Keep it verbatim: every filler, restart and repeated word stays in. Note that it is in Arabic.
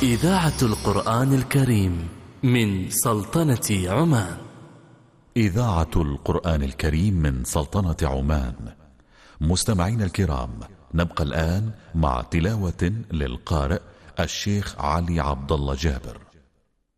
إذاعة القرآن الكريم من سلطنة عمان. إذاعة القرآن الكريم من سلطنة عمان. مستمعين الكرام، نبقى الآن مع تلاوة للقارئ الشيخ علي عبد الله جابر.